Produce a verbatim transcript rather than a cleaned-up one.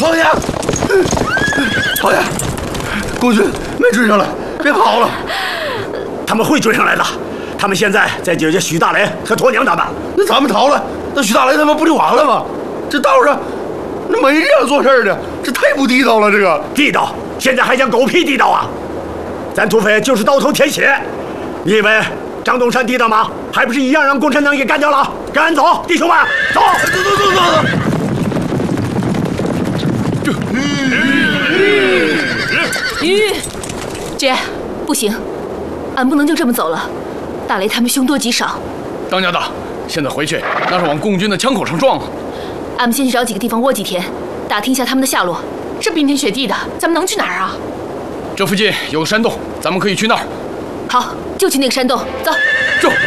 老爷，老爷，共军没追上来，别跑了。 他们会追上来的。他们现在在解决许大雷和托娘他们。 那咱们逃了，那许大雷他们不就完了吗？这道上那没这样做事的，这太不地道了。这个地道，现在还讲狗屁地道啊！咱土匪就是刀头舔血，你以为张东山地道吗？还不是一样让共产党给干掉了？赶走，弟兄们，走， 走走走走走。 吁，姐，不行，俺不能就这么走了。大雷他们凶多吉少。 当家的，现在回去那是往共军的枪口上撞啊！ 俺们先去找几个地方窝几天，打听一下他们的下落。这冰天雪地的，咱们能去哪儿啊？ 这附近有个山洞，咱们可以去那儿。 好，就去那个山洞，走。 走。